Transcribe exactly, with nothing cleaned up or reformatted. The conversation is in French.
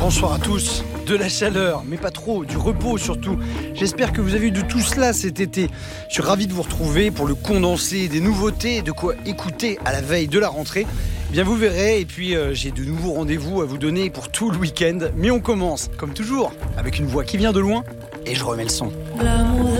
Bonsoir à tous. De la chaleur, mais pas trop, du repos surtout. J'espère que vous avez eu de tout cela cet été. Je suis ravi de vous retrouver pour le condensé des nouveautés, de quoi écouter à la veille de la rentrée. Eh bien vous verrez, et puis euh, j'ai de nouveaux rendez-vous à vous donner pour tout le week-end. Mais on commence, comme toujours, avec une voix qui vient de loin, et je remets le son. L'amour